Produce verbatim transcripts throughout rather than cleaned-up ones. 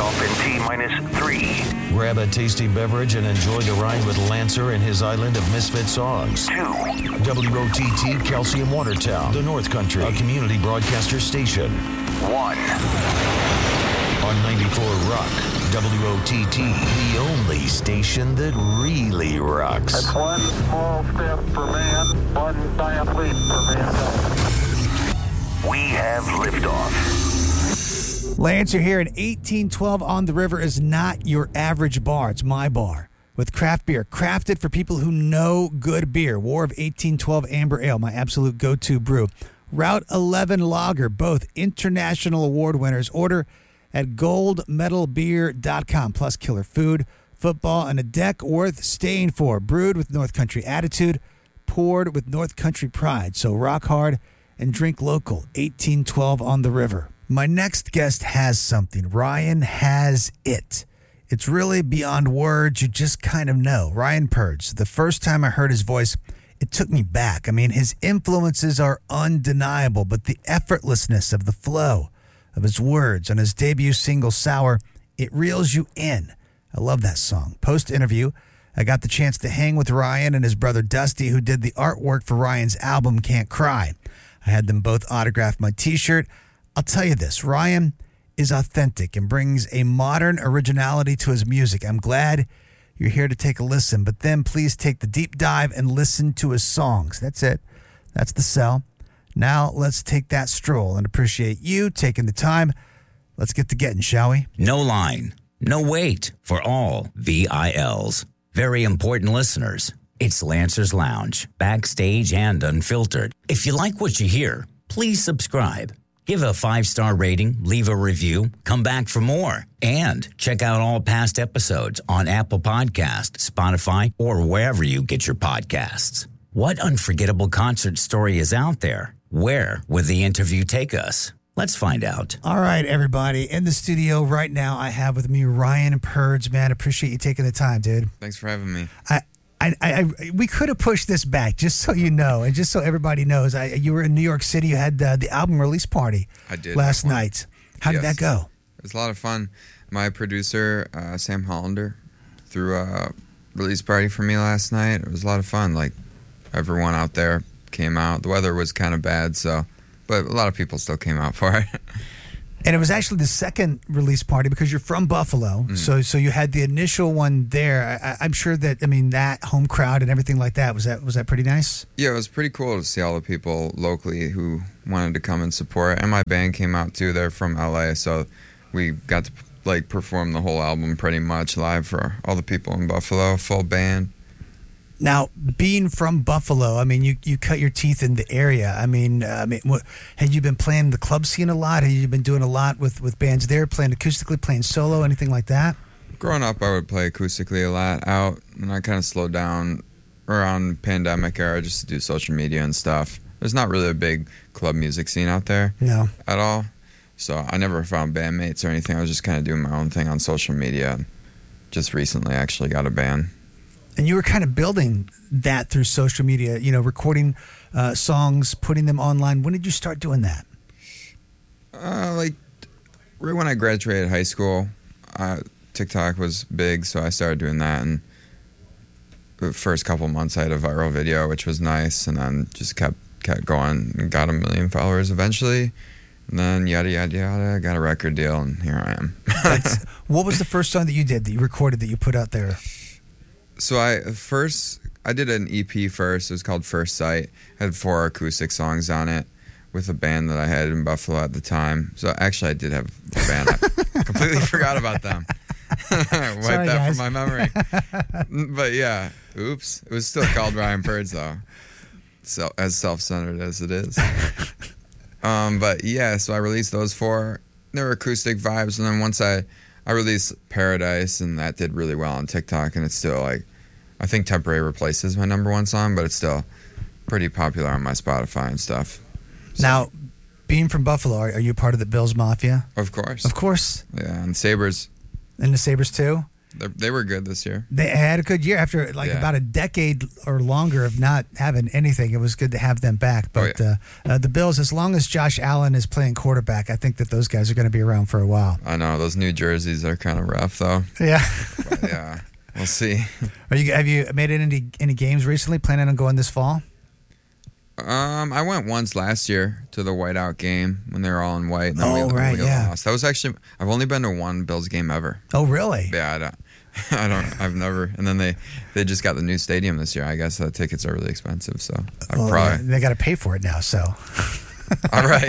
off in T minus three. Grab a tasty beverage and enjoy the ride with Lancer and his island of misfit songs. Two. W O T T Calcium Watertown, the North Country, a community broadcaster station. One. On ninety-four Rock, W O T T, the only station that really rocks. That's one small step for man, one giant leap for mankind. We have liftoff. Lancer here in eighteen twelve On the River is not your average bar. It's my bar with craft beer, crafted for people who know good beer. War of eighteen twelve Amber Ale, my absolute go-to brew. Route eleven Lager, both international award winners. Order at gold medal beer dot com. Plus killer food, football, and a deck worth staying for. Brewed with North Country attitude, poured with North Country pride. So rock hard and drink local. eighteen twelve On the River. My next guest has something. Ryan has it. It's really beyond words. You just kind of know. Ryan Purds. The first time I heard his voice, it took me back. I mean, his influences are undeniable, but the effortlessness of the flow of his words on his debut single, Sour, it reels you in. I love that song. Post-interview, I got the chance to hang with Ryan and his brother Dusty, who did the artwork for Ryan's album, Can't Cry. I had them both autograph my t-shirt. I'll tell you this, Ryan is authentic and brings a modern originality to his music. I'm glad you're here to take a listen, but then please take the deep dive and listen to his songs. That's it. That's the sell. Now let's take that stroll and appreciate you taking the time. Let's get to getting, shall we? No line, no wait for all V I Ls. Very important listeners. It's Lancer's Lounge, backstage and unfiltered. If you like what you hear, please subscribe. Give a five-star rating, leave a review, come back for more. And check out all past episodes on Apple Podcasts, Spotify, or wherever you get your podcasts. What unforgettable concert story is out there? Where would the interview take us? Let's find out. All right, everybody. In the studio right now, I have with me Ryan Purds. Man, appreciate you taking the time, dude. Thanks for having me. I, I, I, I we could have pushed this back, just so you know, and just so everybody knows. I, you were in New York City. You had uh, the album release party. I did last night. How yes. did that go? It was a lot of fun. My producer, uh, Sam Hollander, threw a release party for me last night. It was a lot of fun. Like, everyone out there came out. The weather was kind of bad, so, but a lot of people still came out for it. And it was actually the second release party because you're from Buffalo, mm. so so you had the initial one there. I, I'm sure that I mean that home crowd and everything like that was that was that pretty nice. Yeah, it was pretty cool to see all the people locally who wanted to come and support. And my band came out too. They're from L A, so we got to like perform the whole album pretty much live for all the people in Buffalo, full band. Now, being from Buffalo, I mean, you, you cut your teeth in the area. I mean, uh, I mean, what, had you been playing the club scene a lot? Had you been doing a lot with, with bands there, playing acoustically, playing solo, anything like that? Growing up, I would play acoustically a lot out, and I kind of slowed down around pandemic era just to do social media and stuff. There's not really a big club music scene out there no. at all, so I never found bandmates or anything. I was just kind of doing my own thing on social media. Just recently, I actually got a band. And you were kind of building that through social media, you know, recording uh, songs, putting them online. When did you start doing that? Uh, like, right when I graduated high school, uh, TikTok was big, so I started doing that. And the first couple months, I had a viral video, which was nice, and then just kept kept going and got a million followers eventually. And then yada, yada, yada, I got a record deal, and here I am. That's, what was the first song that you did, that you recorded, that you put out there? So I first, I did an E P first. It was called First Sight. I had four acoustic songs on it with a band that I had in Buffalo at the time. So actually I did have a band. I completely forgot about them. Wiped Sorry, that guys. from my memory. But yeah, oops. It was still called Ryan Purds though. So, as self-centered as it is. um, but yeah, so I released those four. They were acoustic vibes. And then once I... I released Paradise, and that did really well on TikTok, and it's still, like, I think Temporary replaces my number one song, but it's still pretty popular on my Spotify and stuff. So, now, being from Buffalo, are, are you part of the Bills Mafia? Of course. Of course. Yeah, and Sabres. And the Sabres, too? They're, they were good this year. They had a good year after like Yeah. about a decade or longer of not having anything. It was good to have them back. But Oh, yeah. uh, uh, the Bills, as long as Josh Allen is playing quarterback, I think that those guys are going to be around for a while. I know those new jerseys are kind of rough though. Yeah. But yeah, we'll see. Are you have you made it any any games recently? Planning on going this fall? Um, I went once last year to the whiteout game when they were all in white. And then Oh, we, right, we yeah. lost. That was actually I've only been to one Bills game ever. Oh, really? Yeah, I don't. I don't. I've never. And then they they just got the new stadium this year. I guess the tickets are really expensive, so I Well, probably. they got to pay for it now, so All right.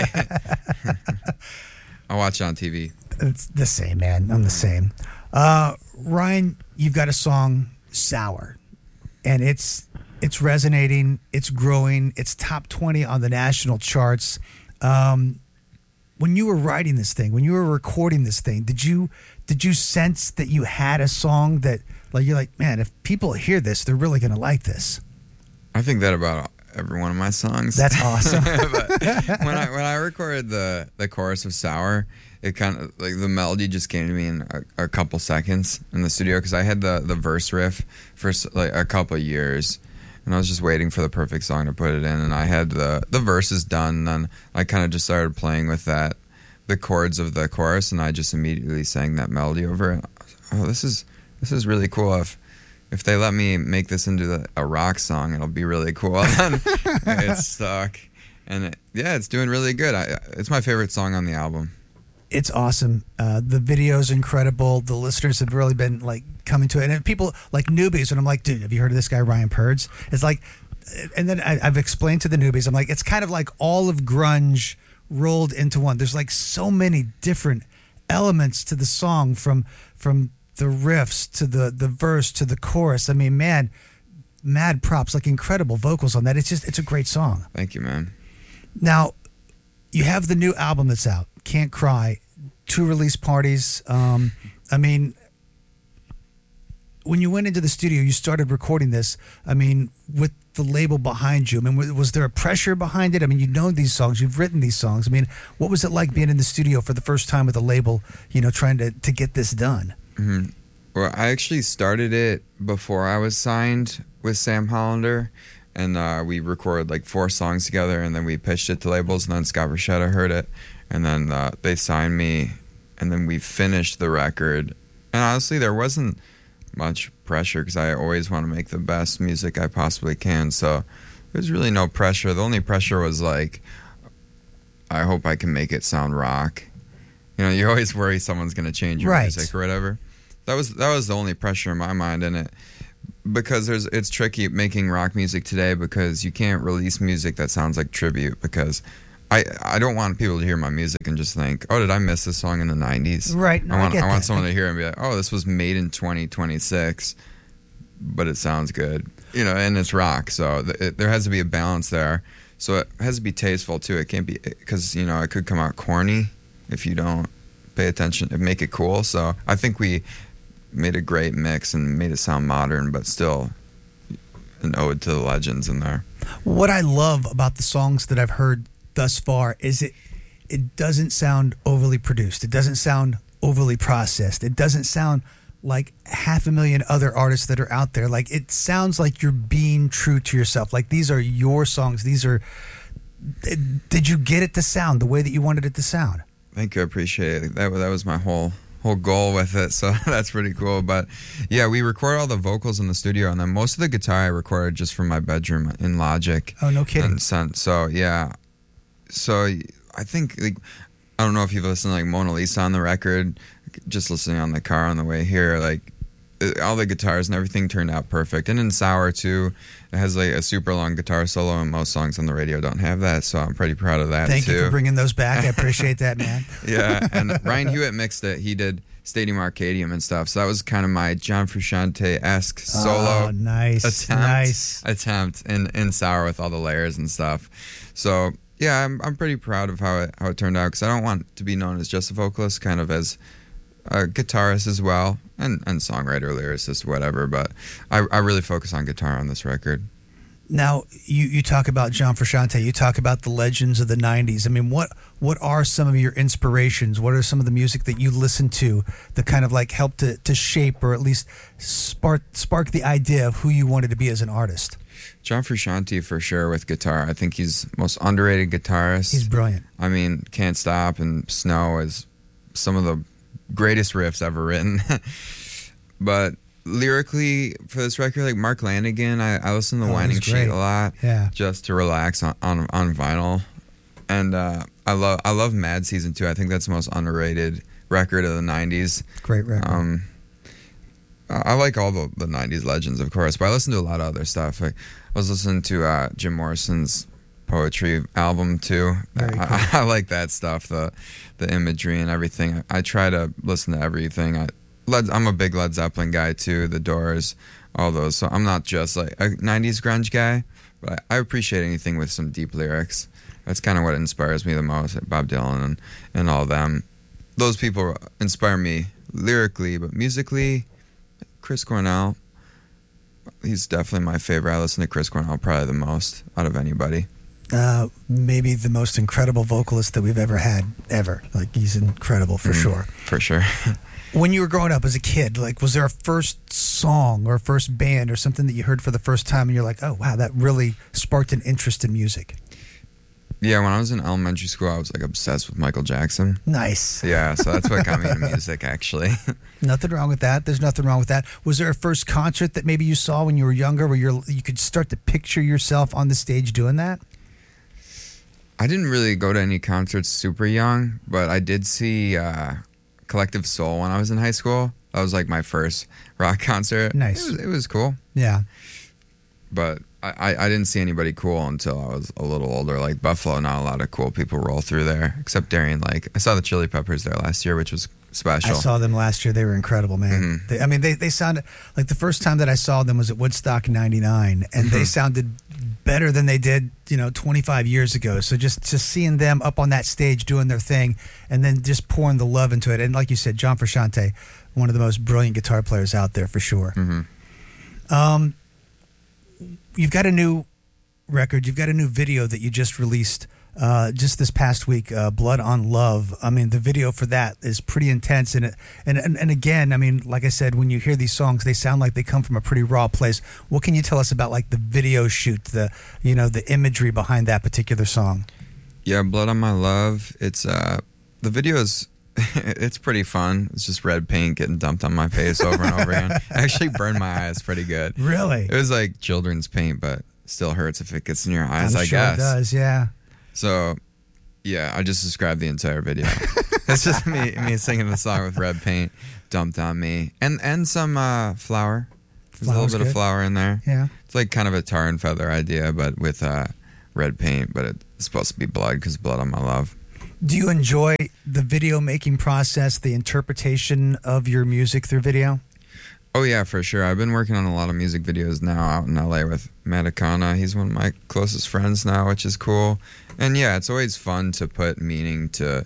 I'll watch it on T V. it's the same, man. I'm the same. Uh, Ryan, you've got a song, "Sour," and it's it's resonating. It's growing. It's top twenty on the national charts. Um, when you were writing this thing, when you were recording this thing, did you did you sense that you had a song that like you're like, man, if people hear this, they're really gonna like this? I think that about every one of my songs. That's awesome. But when I when I recorded the the chorus of "Sour," it kind of like the melody just came to me in a, a couple seconds in the studio because I had the the verse riff for s- like a couple of years, and I was just waiting for the perfect song to put it in, and I had the the verses done, and then I kind of just started playing with that, the chords of the chorus, and I just immediately sang that melody over it. Oh, this is this is really cool. If if they let me make this into the, a rock song, it'll be really cool. And it's stuck, and it, yeah, it's doing really good. I, it's my favorite song on the album. It's awesome. Uh, the video's incredible. The listeners have really been like coming to it, and people like newbies. And I'm like, dude, have you heard of this guy Ryan Purds? It's like, and then I, I've explained to the newbies. I'm like, it's kind of like all of grunge rolled into one. There's like so many different elements to the song, from from the riffs to the the verse to the chorus. I mean, man, mad props, like incredible vocals on that. It's just it's a great song. Thank you, man. Now, you have the new album that's out, Can't Cry, two release parties. Um, I mean, when you went into the studio, you started recording this, I mean, with the label behind you. I mean, was, was there a pressure behind it? I mean, you know these songs, you've written these songs. I mean, what was it like being in the studio for the first time with a label, you know, trying to, to get this done? hmm Well, I actually started it before I was signed with Sam Hollander, and uh, we recorded like four songs together, and then we pitched it to labels, and then Scott Bruschetta heard it, and then uh, they signed me, and then we finished the record. And honestly, there wasn't much pressure because I always want to make the best music I possibly can, so there's really no pressure. The only pressure was like, I hope I can make it sound rock. You know, you always worry someone's going to change your Right. music or whatever. That was that was the only pressure in my mind in it, because there's it's tricky making rock music today because you can't release music that sounds like tribute, because I I don't want people to hear my music and just think, oh, did I miss this song in the nineties? Right. No, I I want get I, want that. someone to hear it and be like, oh, this was made in twenty twenty-six, but it sounds good, you know, and it's rock, so th- it, there has to be a balance there. So it has to be tasteful too. It can't be, because you know it could come out corny if you don't pay attention and make it cool. So I think we made a great mix and made it sound modern, but still an ode to the legends in there. What I love about the songs that I've heard thus far is it it doesn't sound overly produced. It doesn't sound overly processed. It doesn't sound like half a million other artists that are out there. Like, it sounds like you're being true to yourself. Like, these are your songs. These are did you get it to sound the way that you wanted it to sound? Thank you, I appreciate it. That that was my whole whole goal with it, so that's pretty cool. But yeah, we recorded all the vocals in the studio, and then most of the guitar I recorded just from my bedroom in Logic. Oh, no kidding. And sent, so yeah, so I think like I don't know if you've listened to like Mona Lisa on the record, just listening on the car on the way here, like it- all the guitars and everything turned out perfect. And in Sour too, it has like a super long guitar solo, and most songs on the radio don't have that, so I'm pretty proud of that. Thank too. you for bringing those back. I appreciate that, man. Yeah, and Ryan Hewitt mixed it. He did Stadium Arcadium and stuff. So that was kind of my John Frusciante-esque solo Oh, nice, attempt, nice. attempt in, in Sour with all the layers and stuff. So yeah, I'm I'm pretty proud of how it how it turned out, because I don't want to be known as just a vocalist, kind of as a guitarist as well, and, and songwriter, lyricist, whatever. But I, I really focus on guitar on this record. Now, you, you talk about John Frusciante, you talk about the legends of the nineties. I mean, what what are some of your inspirations? What are some of the music that you listen to that kind of like helped to, to shape or at least spark spark the idea of who you wanted to be as an artist? John Frusciante for sure with guitar. I think he's the most underrated guitarist. He's brilliant. I mean, Can't Stop and Snow is some of the greatest riffs ever written. But lyrically for this record, like Mark Lanigan, I, I listen to the Oh, Winding he's Sheet great. a lot, Yeah. just to relax on on, on vinyl. And uh, I love I love Mad Season two. I think that's the most underrated record of the nineties. Great record. Um, I I like all the, the nineties legends, of course, but I listen to a lot of other stuff. Like, I was listening to uh, Jim Morrison's poetry album too. Very I, cool. I, I like that stuff, the the imagery and everything. I, I try to listen to everything. I, Led, I'm a big Led Zeppelin guy too, The Doors, all those. So I'm not just like a nineties grunge guy, but I, I appreciate anything with some deep lyrics. That's kind of what inspires me the most, like Bob Dylan and, and all them. Those people inspire me lyrically, but musically, Chris Cornell, he's definitely my favorite. I listen to Chris Cornell probably the most out of anybody. Uh, maybe the most incredible vocalist that we've ever had, ever. Like, he's incredible for Mm, sure. For sure. When you were growing up as a kid, like, was there a first song or a first band or something that you heard for the first time and you're like, oh, wow, that really sparked an interest in music? Yeah, when I was in elementary school, I was like obsessed with Michael Jackson. Nice. Yeah, so that's what got me into music, actually. Nothing wrong with that. There's nothing wrong with that. Was there a first concert that maybe you saw when you were younger where you're, you could start to picture yourself on the stage doing that? I didn't really go to any concerts super young, but I did see uh, Collective Soul when I was in high school. That was like my first rock concert. Nice. It was, it was cool, Yeah. but I, I, I didn't see anybody cool until I was a little older. Like Buffalo, not a lot of cool people roll through there, except Darian Lake. I saw the Chili Peppers there last year, which was special. I saw them last year. They were incredible, man. Mm-hmm. They, I mean, they, they sounded like the first time that I saw them was at Woodstock ninety-nine, and Mm-hmm. they sounded better than they did, you know, twenty-five years ago. So just, just seeing them up on that stage doing their thing and then just pouring the love into it. And like you said, John Frusciante, one of the most brilliant guitar players out there for sure. Mm-hmm. Um, you've got a new record. You've got a new video that you just released uh, just this past week, uh, Blood on Love. I mean, the video for that is pretty intense. And, it, and, and, and again, I mean, like I said, when you hear these songs, they sound like they come from a pretty raw place. What can you tell us about like the video shoot, the, you know, the imagery behind that particular song? Yeah, Blood on My Love. It's uh, the video is it's pretty fun. It's just red paint getting dumped on my face over and over again. It actually burned my eyes pretty good. Really? It was like children's paint, but still hurts if it gets in your eyes, I'm I sure guess. it does, yeah. So, yeah, I just described the entire video. It's just me me singing the song with red paint dumped on me. And and some uh, flour. There's a Flour's little bit good. of flour in there. Yeah. It's like kind of a tar and feather idea, but with uh, red paint, but it's supposed to be blood because blood on my love. Do you enjoy the video making process, the interpretation of your music through video? Oh, yeah, for sure. I've been working on a lot of music videos now out in L A with Matakana. He's one of my closest friends now, which is cool. And yeah, it's always fun to put meaning to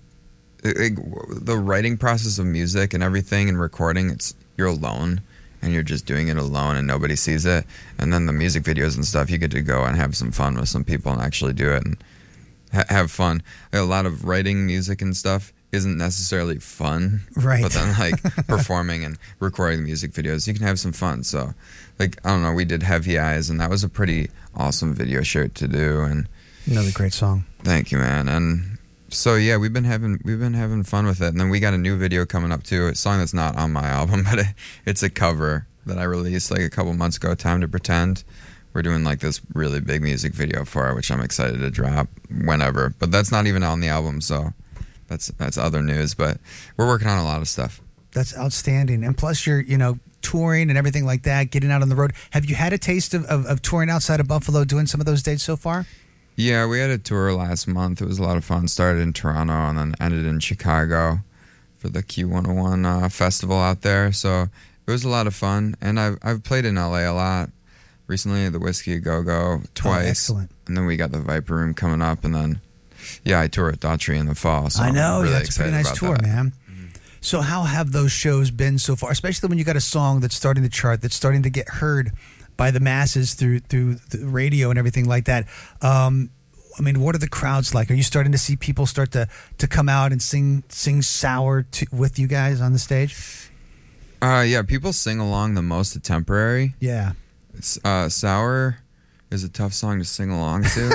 it, it, the writing process of music and everything and recording. It's you're alone and you're just doing it alone and nobody sees it. And then the music videos and stuff, you get to go and have some fun with some people and actually do it and ha- have fun. Like, a lot of writing music and stuff isn't necessarily fun, Right. But then like performing and recording the music videos, you can have some fun. So like, I don't know, we did Heavy Eyes and that was a pretty awesome video shoot to do. And Another great song. thank you, man. And so yeah, we've been having we've been having fun with it. And then we got a new video coming up too. A song that's not on my album, but it, it's a cover that I released like a couple months ago. Time to Pretend. We're doing like this really big music video for it, which I'm excited to drop whenever. But that's not even on the album, so that's that's other news. But we're working on a lot of stuff. That's outstanding. And plus you're, you know, touring and everything like that, getting out on the road. Have you had a taste of, of, of touring outside of Buffalo, doing some of those dates so far? Yeah, we had a tour last month. It was a lot of fun. Started in Toronto and then ended in Chicago for the Q one oh one uh, festival out there. So it was a lot of fun. And I've I've played in L A a lot. Recently, the Whiskey A Go Go twice. Oh, excellent. And then we got the Viper Room coming up. And then, yeah, I tour at Daughtry in the fall. So I know. I'm really That's a pretty excited nice about tour, that. man. So how have those shows been so far, especially when you got a song that's starting to chart, that's starting to get heard by the masses through through the radio and everything like that. Um, I mean, what are the crowds like? Are you starting to see people start to, to come out and sing sing Sour to, with you guys on the stage? Uh, yeah, people sing along the most to Temporary. Yeah. It's, uh, Sour is a tough song to sing along to.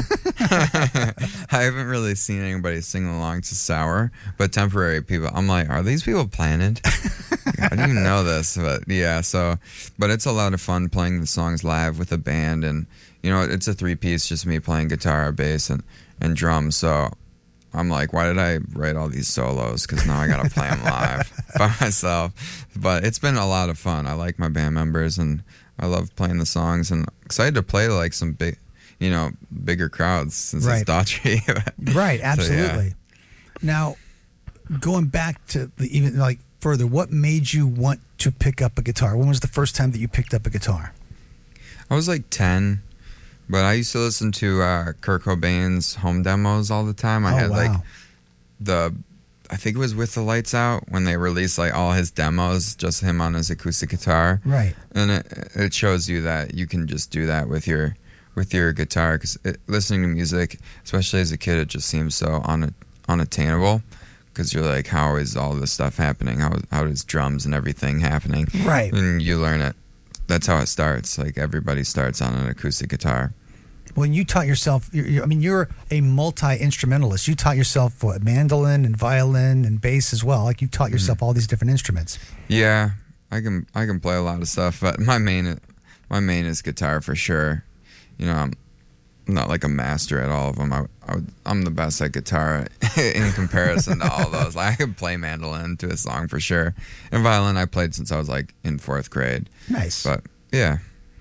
I haven't really seen anybody sing along to Sour, but Temporary people, I'm like, are these people planted? I didn't even know this, but yeah, so, but it's a lot of fun playing the songs live with a band, and, you know, it's a three-piece, just me playing guitar, bass, and, and drums, so I'm like, why did I write all these solos? Because now I got to play them live by myself. But it's been a lot of fun. I like my band members, and I love playing the songs, and excited to play like some big, you know, bigger crowds since Right. it's Daughtry. Right, So, absolutely. yeah. Now, going back to the, even like further, what made you want to pick up a guitar? When was the first time that you picked up a guitar? I was like ten, but I used to listen to uh, Kurt Cobain's home demos all the time. I Oh, had wow. like the, I think it was With the Lights Out when they released like all his demos, just him on his acoustic guitar. Right. And it, it shows you that you can just do that with your with your guitar, because listening to music, especially as a kid, it just seems so un, unattainable, because you're like, how is all this stuff happening? How how is drums and everything happening? Right. And you learn it. That's how it starts. Like everybody starts on an acoustic guitar. When you taught yourself, you're, you're, I mean, you're a multi-instrumentalist. You taught yourself what, mandolin and violin and bass as well. Like you taught yourself all these different instruments. Yeah, I can I can play a lot of stuff, but my main my main is guitar for sure. You know, I'm not like a master at all of them. I, I would, I'm the best at guitar in comparison to all those. Like, I could play mandolin to a song for sure, and violin I played since I was like in fourth grade. Nice. But yeah,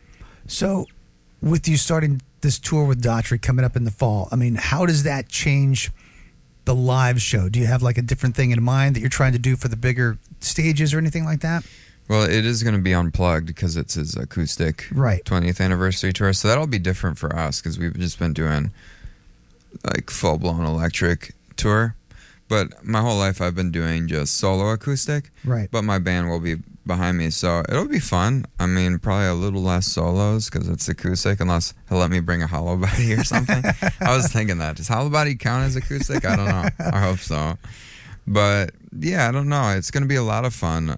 So, with you starting this tour with Daughtry coming up in the fall, I mean, how does that change the live show? Do you have like a different thing in mind that you're trying to do for the bigger stages or anything like that? well, it is going to be unplugged because it's his acoustic Right. twentieth anniversary tour, so that'll be different for us because we've just been doing like full blown electric tour. But my whole life I've been doing just solo acoustic. Right. But my band will be behind me, so it'll be fun. I mean, probably a little less solos because it's acoustic, unless he'll let me bring a hollow body or something. I was thinking that. Does hollow body count as acoustic? I don't know. I hope so. But yeah, I don't know. It's going to be a lot of fun.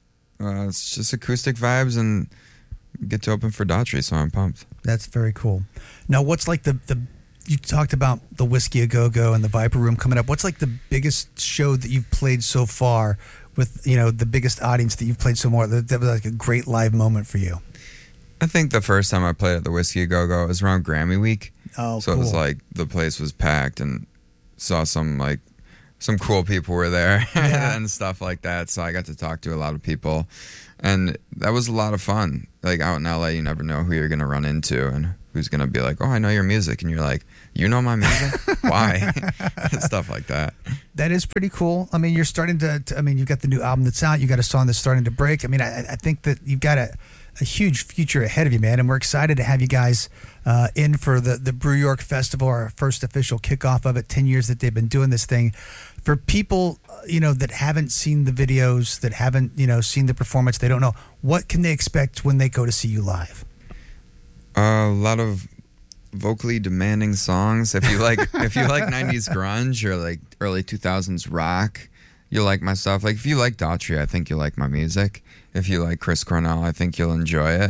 Uh, it's just acoustic vibes and get to open for Daughtry, so I'm pumped. That's very cool. Now, what's like the, the you talked about the Whiskey A Go Go and the Viper Room coming up. What's like the biggest show that you've played so far with, you know, the biggest audience that you've played so far? That, that was like a great live moment for you. I think the first time I played at the Whiskey A Go Go was around Grammy Week. Oh, so cool. it was like the place was packed and saw some like some cool people were there Yeah. and stuff like that. So I got to talk to a lot of people, and that was a lot of fun. Like out in L A, you never know who you're gonna run into and who's gonna be like, "Oh, I know your music," and you're like, "You know my music? Why?" Stuff like that. That is pretty cool. I mean, you're starting to, to. I mean, you've got the new album that's out. You got a song that's starting to break. I mean, I, I think that you've got a, a huge future ahead of you, man. And we're excited to have you guys uh, in for the the Brew York Festival, our first official kickoff of it. Ten years that they've been doing this thing. For people, you know, that haven't seen the videos, that haven't, you know, seen the performance, they don't know, what can they expect when they go to see you live? Uh, a lot of vocally demanding songs. If you like, if you like nineties grunge or like early two thousands rock, you'll like my stuff. Like if you like Daughtry, I think you'll like my music. If you like Chris Cornell, I think you'll enjoy it.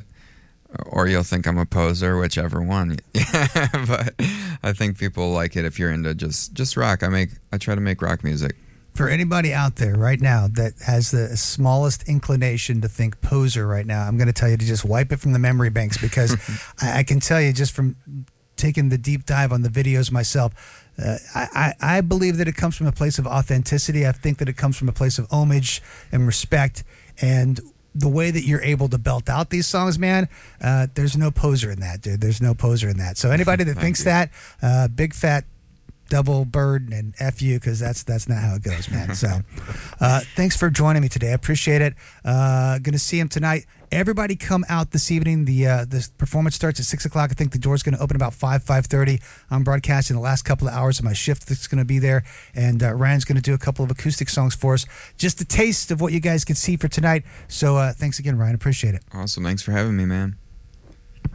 Or you'll think I'm a poser, whichever one. Yeah, but I think people like it if you're into just just rock. I make I try to make rock music. For anybody out there right now that has the smallest inclination to think poser right now, I'm going to tell you to just wipe it from the memory banks, because I, I can tell you just from taking the deep dive on the videos myself, uh, I, I, I believe that it comes from a place of authenticity. I think that it comes from a place of homage and respect, and the way that you're able to belt out these songs, man, uh, there's no poser in that, dude. There's no poser in that. So anybody that thinks you. that, uh, big fat double bird and F you, because that's that's not how it goes, man. So uh, thanks for joining me today. I appreciate it. Uh, going to see him tonight. Everybody come out this evening. The uh, the performance starts at six o'clock. I think the door's going to open about five, five thirty. I'm broadcasting the last couple of hours of my shift that's going to be there. And uh, Ryan's going to do a couple of acoustic songs for us. Just a taste of what you guys can see for tonight. So uh, thanks again, Ryan. Appreciate it. Awesome. Thanks for having me, man.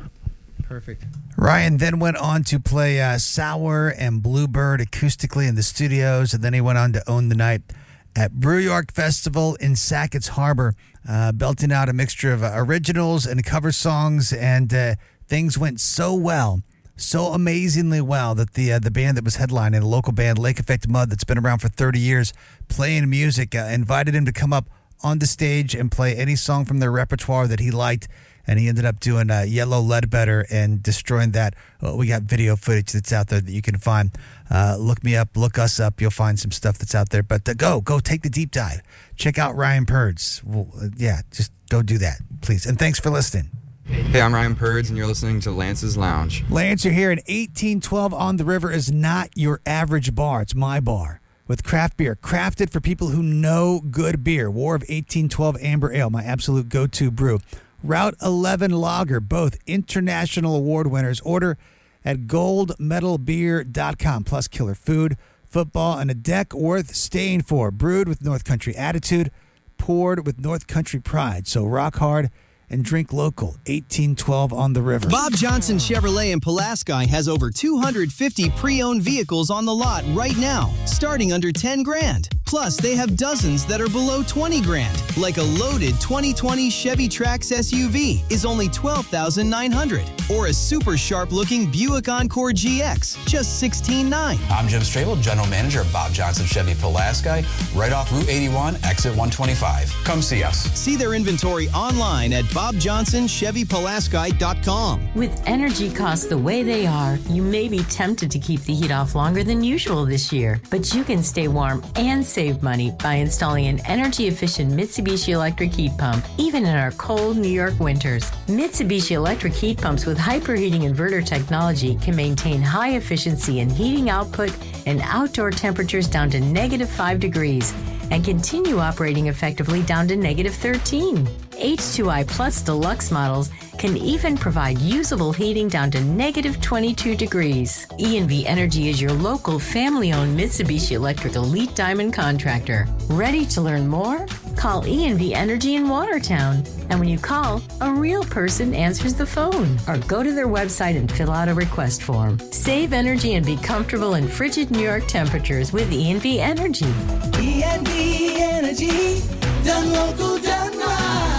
Perfect. Ryan then went on to play uh, Sour and Bluebird acoustically in the studios, and then he went on to own the night at Brew York Festival in Sackett's Harbor, uh, belting out a mixture of uh, originals and cover songs, and uh, things went so well, so amazingly well, that the uh, the band that was headlining, a local band, Lake Effect Mud, that's been around for thirty years, playing music, uh, invited him to come up on the stage and play any song from their repertoire that he liked. And he ended up doing uh, Yellow Ledbetter and destroying that. Uh, we got video footage that's out there that you can find. Uh, look me up, look us up. You'll find some stuff that's out there. But uh, go, go take the deep dive. Check out Ryan Purds. Well, uh, yeah, just go do that, please. And thanks for listening. Hey, I'm Ryan Purds, and you're listening to Lance's Lounge. Lance, you're here, and eighteen twelve On the River is not your average bar. It's my bar. With craft beer, crafted for people who know good beer. War of eighteen twelve Amber Ale, my absolute go-to brew. Route eleven Lager, both international award winners. Order at gold medal beer dot com. Plus killer food, football, and a deck worth staying for. Brewed with North Country attitude, poured with North Country pride. So rock hard and drink local. eighteen twelve On the River. Bob Johnson Chevrolet in Pulaski has over two hundred fifty pre-owned vehicles on the lot right now, starting under ten grand. Plus, they have dozens that are below twenty grand, like a loaded twenty twenty Chevy Trax S U V is only twelve thousand nine hundred dollars, or a super sharp-looking Buick Encore G X, just sixteen thousand nine hundred dollars. I'm Jim Strable, General Manager of Bob Johnson Chevy Pulaski, right off Route eighty-one, exit one twenty-five. Come see us. See their inventory online at bob johnson chevy pulaski dot com. With energy costs the way they are, you may be tempted to keep the heat off longer than usual this year, but you can stay warm and save money by installing an energy-efficient Mitsubishi electric heat pump, even in our cold New York winters. Mitsubishi electric heat pumps with hyperheating inverter technology can maintain high efficiency in heating output and outdoor temperatures down to negative five degrees and continue operating effectively down to negative thirteen. H two I Plus Deluxe models can even provide usable heating down to negative twenty-two degrees. E and V Energy is your local family-owned Mitsubishi Electric Elite Diamond contractor. Ready to learn more? Call E and V Energy in Watertown. And when you call, a real person answers the phone. Or go to their website and fill out a request form. Save energy and be comfortable in frigid New York temperatures with E and V Energy. E and V Energy, done local, done right.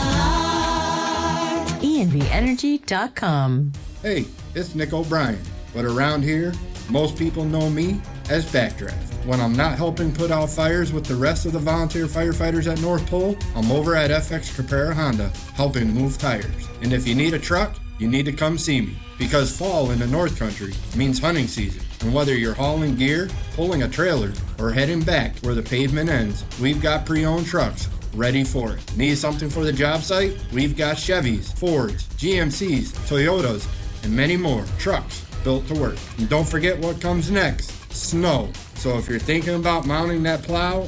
E N V energy dot com. Hey, it's Nick O'Brien, but around here, most people know me as Backdraft. When I'm not helping put out fires with the rest of the volunteer firefighters at North Pole, I'm over at F X Caprera Honda, helping move tires. And if you need a truck, you need to come see me, because fall in the North Country means hunting season. And whether you're hauling gear, pulling a trailer, or heading back where the pavement ends, we've got pre-owned trucks ready for it. Need something for the job site? We've got Chevys, Fords, G M Cs, Toyotas, and many more trucks built to work. And don't forget what comes next, snow. So if you're thinking about mounting that plow